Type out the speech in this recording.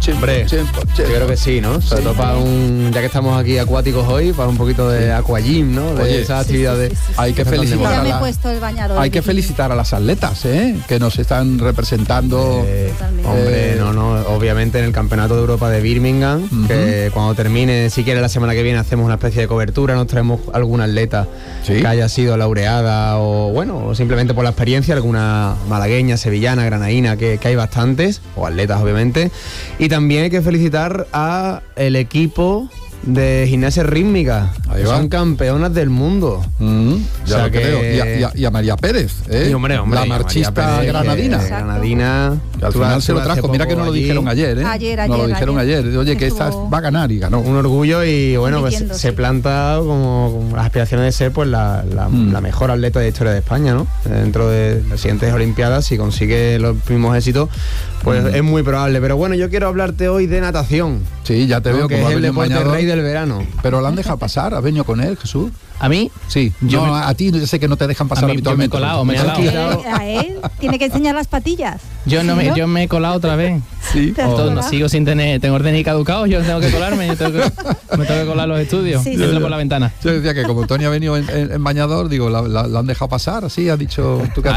Hombre, yo creo que sí, ¿no? Sobre todo para ya que estamos aquí acuáticos hoy, para un poquito de aquagym, ¿no? De esas actividades. Hay que felicitar Ya me he puesto el bañador. hay que felicitar a las atletas, que nos están representando. Hombre, obviamente en el Campeonato de Europa de Birmingham, que cuando termine, si quiere la semana que viene, hacemos una especie de cobertura, nos traemos alguna atleta que haya sido laureada o simplemente por la experiencia, alguna malagueña, sevillana, granaína, que hay bastantes, o atletas obviamente. Y también hay que felicitar a el equipo de gimnasia rítmica, que son campeonas del mundo. Ya lo creo. Y a María Pérez, hombre, la marchista Pérez, granadina. Granadina. Que al final se lo trajo. Mira que no lo dijeron ayer, Ayer. Nos lo dijeron ayer. Oye, que esta va a ganar y ganó. Un orgullo y bueno, pues se planta como las aspiraciones de ser pues la mejor atleta de la historia de España, ¿no? Dentro de las siguientes Olimpiadas, si consigue los mismos éxitos, pues es muy probable. Pero bueno, yo quiero hablarte hoy de natación. Sí, ya te veo que como es el deporte rey del verano. Pero la han dejado pasar, ¿has venido con él, Jesús? ¿A mí? Sí, a ti yo sé que no te dejan pasar habitualmente. Yo me he colado. A él tiene que enseñar las patillas. Yo me he colado otra vez. Sí. Sigo sin tener, tengo orden y caducado, yo tengo que colarme, me tengo que colar los estudios, entro por la ventana. Yo decía que como Tony ha venido en bañador, digo, la han dejado pasar, así, ha dicho tú que